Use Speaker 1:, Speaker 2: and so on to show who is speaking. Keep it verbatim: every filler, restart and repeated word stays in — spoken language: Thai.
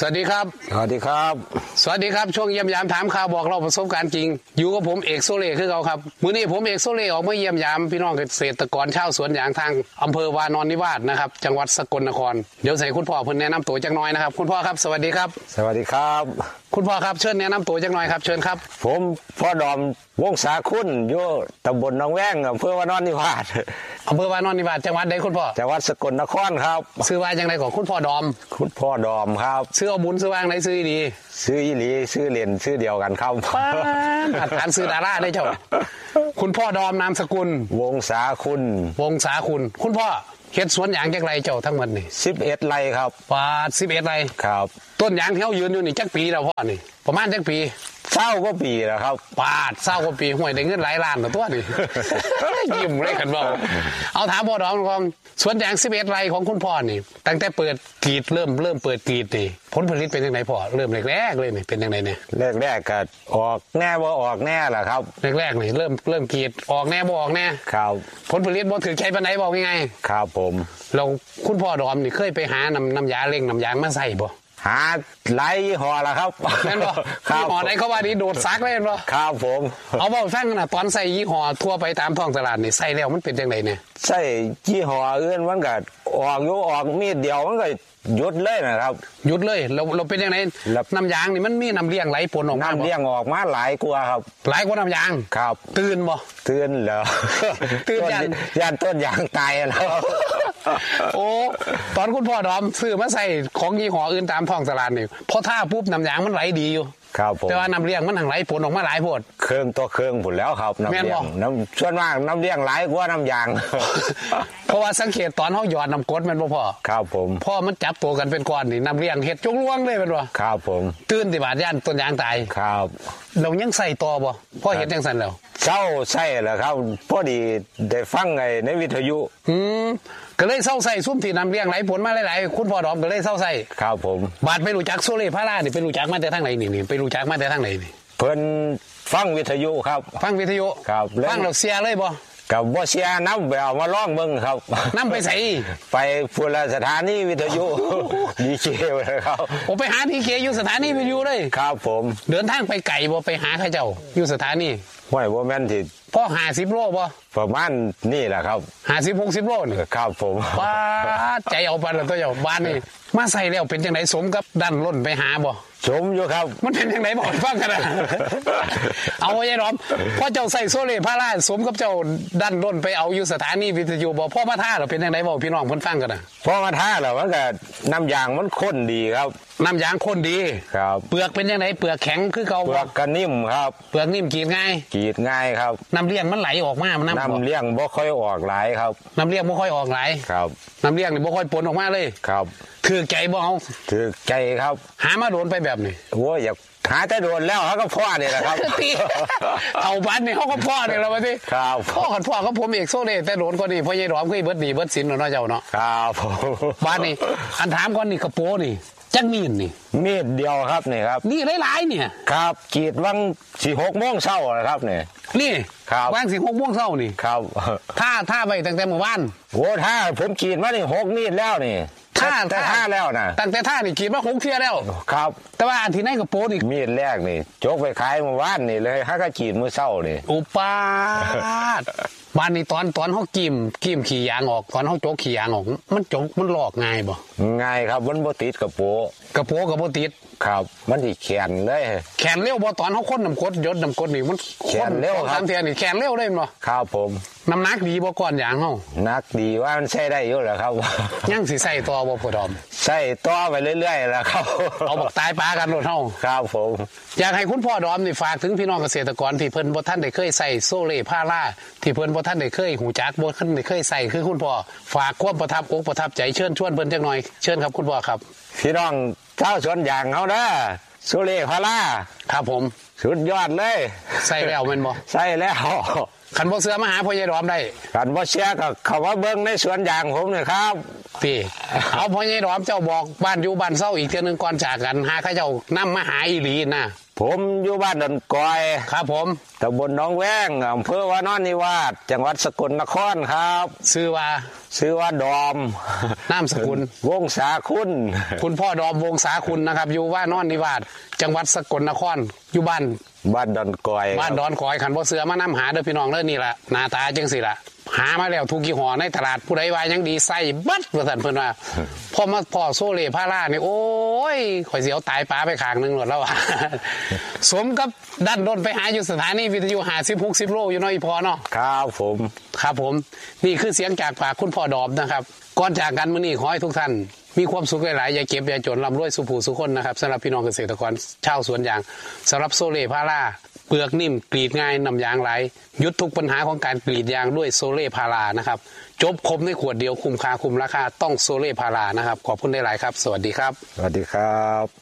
Speaker 1: วัสดีครับ
Speaker 2: สวัสดีครับ
Speaker 1: สวัสดีครับช่วงเยี่ยมยามถามข่าวบอกเราประสบการณ์จริงอยู่กับผมเอกโซเล่คือเขาครับมื้อนี้ผมเอกโซเล่ออกมาเยี่ยมยามพี่น้องเกษตรกรชาวสวนยางทางอำเภอวานอนนิวาสนะครับจังหวัดสกลนครเดี๋ยวใส่คุณพ่อเพิ่นแนะนำตัวจักหน่อยนะครับคุณพ่อครับสวัสดีครับ
Speaker 2: สวัสดีครับ
Speaker 1: คุณพ่อครับเชิญแนะนำตัวจักหน่อยครับเชิญครับ
Speaker 2: ผมพ่อดอมวงศาคุณอยู่ตำบลหนองแวงอำเภอวานอนนิวาส
Speaker 1: อำเภอวานอนนิวาสจังหวัดใดคุณพ่อ
Speaker 2: จังหวัดสกลนครครับ
Speaker 1: ชื่อว่าจังไดของคุณพ่อดอม
Speaker 2: คุณพ่อดอมครับ
Speaker 1: ชื่อเอาบุญชื่อว่าจังไดชื่อดี
Speaker 2: ชื่ออีหลีชื่อเล่นชื่อเดียวกันครับ
Speaker 1: ป้าอัดการซื้อดาราได้เจ้าคุณพ่อดอมนามสกุล
Speaker 2: วงศาคุณ
Speaker 1: วงศาคุณคุณพ่อเฮ็ดสวนยางจักไรเจ้าทั้งหมดนี่
Speaker 2: สิบเอ็ดไร่ครับ
Speaker 1: ปาดสิบเอ็ดไร่
Speaker 2: ครับ
Speaker 1: ต้นยางที่เฮายืนอยู่นี่จักปีแล้วพ่อนี่ประมาณจักปี
Speaker 2: เศร้าก็ปีแล้วครับ
Speaker 1: ปาดเศร้าก็ปีห่วยได้เงินหลายล้านตัวนี่ ยิ้มเลยกันบ่เอาถามพ่อดอมก่อนสวนยางสิบเอ็ดไร่ของคุณพ่อนี่ตั้งแต่เปิดกรีดเริ่มเริ่มเปิดกรีดนี่ผลผลิตเป็นจังไดพ่อเริ่มแรกๆเลยนี่เป็นจังไดเนี่ย
Speaker 2: แรกๆก็ออกแน่บ่ออกแน่ล่ะครับ
Speaker 1: แรกๆนี่เริ่มเริ่มกรีดออกแน่บ่ออกแน่
Speaker 2: ครับ
Speaker 1: ผลผลิตบ่ถือใจปานใดบอกง่าย
Speaker 2: ๆครับผม
Speaker 1: เราคุณพ่อดอมนี่เคยไปหาน้ำน้ำยาเร่งน้ำยางมาใส่บ่
Speaker 2: หาหลายยี่ห้อละครับ
Speaker 1: แม่นบ่ยี่ห้อไหนเขาว่านี่โดดซักเลยแม่นบ่
Speaker 2: ครับผม
Speaker 1: เอาเว้าฟังนะตอนใส่ยี่ห้อทั่วไปตามท้องตลาดนี่ใส่แล้วมันเป็นจังไดเนี่ย
Speaker 2: ใส่ยี่ห้ออื่นมันก็ออกอยู่ออกมีดเดียวมันก็หยุดเลยนะครับ
Speaker 1: หยุดเลยเราเราเป็นยังไงน้ำยางนี่มันมีน้ำเลี้ยงไหลปนออกมา
Speaker 2: น้ำเลี้ยงออกมาหลายกว่าครับ
Speaker 1: หลายกว่าน้ำยาง
Speaker 2: ครับ
Speaker 1: ตื่นบ่
Speaker 2: ตื่นเหรอ
Speaker 1: ตื่นยัน
Speaker 2: ยันต้นยางตายแล้ว
Speaker 1: โอ้ตอนคุณพ่อดอมซื้อมาใส่ของยี่ห้ออื่นตามท้องตลาดนี่พอท่าปุ๊บน้ำยางมันไหลดีอยู่
Speaker 2: ครับผม
Speaker 1: แต่ว่าน้ำเลี้ยงมันหังไหลผลออกมาหลายโพด
Speaker 2: เครื่องตัวเครื่องผลแล้วครับน้ำเลี้ยงน้ำส่วนมากน้ำเลี้ยงหลายกว่าน้ำยาง
Speaker 1: เพราะว่าสังเกตตอนเขาหยอดน้ำกรดมันบ่พอ
Speaker 2: ครับผม
Speaker 1: พ่อมันจับตัวกันเป็นก้อนนี่น้ำเลี้ยงเห็ดจงล่วงเลยเป็นบ่
Speaker 2: ครับผม
Speaker 1: ตื่นติบาดย่านต้นยางตาย
Speaker 2: ครับ
Speaker 1: เรายังใส่ต่อบ่พ่อเห็นจังซั่นแล้ว
Speaker 2: เศร้าใส่แหละครับพอดีได้ฟังไงในวิทยุ
Speaker 1: อืมก็เลยเศร้าใส่ซุ่มที่น้ำเลี้ยงไหลผลมาหลายๆคุณพ่อดอมก็เลยเศร้าใส่
Speaker 2: ครับผม
Speaker 1: บาดไปรู้จักโซเล่พารานี่ไปรู้จักมาแต่ทางไหนนี่นี่ไปรู้จักมาแต่ทางไหนนี่
Speaker 2: เพิ่นฟังวิทยุครับ
Speaker 1: ฟังวิทยุ
Speaker 2: ครับ
Speaker 1: ฟังเราเสียเลยบ่
Speaker 2: กับบ่เสียน้ำไปเอามาร้องเบิ่งครับ
Speaker 1: น้ำไปใส่
Speaker 2: ไปพุ่นละสถานีวิทยุดีเคเลยครับ
Speaker 1: ผมไปหาดีเคอยู่สถานีวิทยุเลย
Speaker 2: ครับผม
Speaker 1: เดินทางไปไกลบ่ไปหาเขาเจ้าอยู่สถานี
Speaker 2: ห้วยบ่แม่นที่
Speaker 1: พ่อห้าสิบโลบ่
Speaker 2: ประมาณนี่แหละครับ
Speaker 1: ห้าสิบ หกสิบโลนี่
Speaker 2: ครับผม
Speaker 1: ป้าใจเอาปานละตัวเจ้าบ้านนี่มาใส่แล้วเป็นจังได๋สมกับดันล้นไปหาบ่
Speaker 2: สมอยู่ครับ
Speaker 1: มันเป็นจังได๋บ่ฟังกันนะเอาไว้ยายดอมพ่อเจ้าใส่โซเล่พาราสมกับเจ้าดันล้นไปเอาอยู่สถานีวิทยุบ่พ่อมาท่าแล้วเป็นจังได๋บ่พี่น้องเพิ่นฟังกันน่ะ
Speaker 2: พ่อมาท่าแล้วมันก็น้ำยางมันข้นดีครับ
Speaker 1: น้ำยางข้นดี
Speaker 2: ครับ
Speaker 1: เปลือกเป็นจังได๋เปลือกแข็งคือเก่าบ่
Speaker 2: เปลือกก็นิ่มครับ
Speaker 1: เปลือกนิ่มกรีดง่าย
Speaker 2: กรีดง่ายครับ
Speaker 1: น้ำเลี้ยงมันไหลออกมามัน
Speaker 2: น้ำเลี้ยงบ่ค่อยออกหลายครับ
Speaker 1: น้ำเลี้ยงบ่ค่อยออกหลาย
Speaker 2: ครับ
Speaker 1: น้ำเลี้ยงนี่บ่ค่อยปนออกมาเลย
Speaker 2: ครับ
Speaker 1: ถือใจบ่เอา
Speaker 2: ถือใจครับ
Speaker 1: หามาโดนไปแบบนี้
Speaker 2: โอ้ยอยากหาแต่โดนแล้วเขาก็พ่อนี่แหละครับ
Speaker 1: เอาบ้านนี่เขาก็พ่อนี่แหละวะที่
Speaker 2: ครับ
Speaker 1: พ่อกับพ่อก็ผมเอกโซเล่แต่โดนก็นี่พ่อใหญ่ดอมก็เบิดดีเบิดสินเนาะเจ้าเนาะ
Speaker 2: ครับผม
Speaker 1: บ้านนี่อันถามก่อนนี่กระโปนี่จักมีดนี่
Speaker 2: มีดเดียวครับนี่ครับ
Speaker 1: นี่หลายๆเนี่ย
Speaker 2: ครับกรีดวังสี่หกโมงเช้านะครับนี่
Speaker 1: นี่
Speaker 2: ครับ
Speaker 1: วังสี่หกโมงเช้านี่
Speaker 2: ครับ
Speaker 1: ท่าท่าไปตั้งแต่เมื่อวาน
Speaker 2: โอ้ท่าผมกรีดมานี่หกมีดแล้วนี่
Speaker 1: ท่า
Speaker 2: แต่ท่าแล้วนะ
Speaker 1: ตั้งแต่ท่านี่กรีดมาหกเที่ยแล้ว
Speaker 2: ครับ
Speaker 1: แต่ว่าอันที่ไหนกระโปนี่
Speaker 2: มีดแรกนี่จกไปขายเมื่อวานนี่เลยฮักก็กรีดมื้อเช้านี่
Speaker 1: อุปาทบ้านนี้ตอนตอนเขากิมกิมขี่ยางออกตอนเขาโจกขี่ยางออกมันจกมันหลอกง่ายบ่
Speaker 2: ง่ายครับมันบ่ติดกระโป
Speaker 1: กระโปกับบ่ติด
Speaker 2: ครับมันสิแขนเลย
Speaker 1: แขนเร็วบ่ตอนเขาค้นน้ำกรดยศน้ำกรดนี่มัน
Speaker 2: แขนเร็วครับ
Speaker 1: ตามเทียนี่แขนเร็วเลยบ่
Speaker 2: ครับผม
Speaker 1: น้ำหนักดีบ่ก่อนยางเฮา
Speaker 2: นักดีว่ามันใช้ได้อยู่แหละครับ
Speaker 1: ยังสิใส่ต่อบ่พ่อดอม
Speaker 2: ใส่ต่อไปเรื่อยๆแหละครับ
Speaker 1: เอาบักตายปลากันโลดเฮา
Speaker 2: ครับผม
Speaker 1: อยากให้คุณพ่อดอมนี่ฝากถึงพี่น้องเกษตรกรที่เพิ่นบ่ทันได้เคยใส่โซเล่พาราที่เพิ่นบ่ทันได้เคยหูจักบ่ทันได้เคยใส่คือคุณพ่อฝากความประทับอกประทับใจเชิญชวนเพิ่นจักหน่อยเชิญครับคุณพ่อครับ
Speaker 2: พี่น้องชาวสวนยางเฮาเด้อโซเล่พารา
Speaker 1: ครับผม
Speaker 2: สุดยอดเลย
Speaker 1: ใส่แล้วแม่นบ่
Speaker 2: ใส่แล้ว
Speaker 1: คันบ่เสือมาหาพ่อใหญ่ดอมได้
Speaker 2: คันบ่เสือก็เข้ามาเบิ่งในสวนยางผมนี่ครับ
Speaker 1: พี่เอาพ่อใหญ่ดอมเจ้าบอกบ้านอยู่บ้านเซาอีกเทื่อนึงก่อนจากกันหาเขาเจ้านำมาหาอีหลีนะ
Speaker 2: ผมอยู่บ้านดอนกอย
Speaker 1: ครับผม
Speaker 2: ตำบลหนองแวงอำเภอวานอนนิวาสจังหวัดสกลนครครับ
Speaker 1: ชื่อว่า
Speaker 2: ชื่อว่าดอม
Speaker 1: นามสกุล
Speaker 2: วงศาคุณ
Speaker 1: คุณพ่อดอมวงศาคุณนะครับอยู่ว่านอนนิวาสจังหวัดสกลนครอยู่บ้าน
Speaker 2: บ้านดอนกอย
Speaker 1: บ้านดอนขอยขันบ่เสือมานํหาเด้อพี่น้องเด้อนี่ล่ะหน้าตาจังสิล่ะหามาแล้วทุกยี่ห้อในตลาดผู้ใดว่ายังดีใส่บัดว่าซั่นเพิ่นว่าพอมาพอโซเล่พารานี่โอ้ยข่อยสิเอาตายปลาไปข้างนึงหมดแล้วว่า สมกับดันดนไปหาอยู่สถานีวิทยุห้าสิบ หกสิบโลอยู่เนาะอีพอเนาะ
Speaker 2: ครับผม
Speaker 1: ครับผมนี่คือเสียงจากปากคุณพ่อดอมนะครับก่อนจากกันมื้อนี้ขอให้ทุกท่านมีความสุขหลายๆอย่าเก็บอย่าจนร่ำรวยสุขผู้สุขคนนะครับสำหรับพี่น้องเกษตรกรชาวสวนยางสำหรับโซเล่พาราเปลือกนิ่มกรีดง่ายน้ำยางไหลยุดทุกปัญหาของการกรีดยางด้วยโซเล่พารานะครับจบครบในขวดเดียวคุ้มค่าคุ้มราคาต้องโซเล่พารานะครับขอบคุณได้หลายครับสวัสดีครับ
Speaker 2: สวัสดีครับ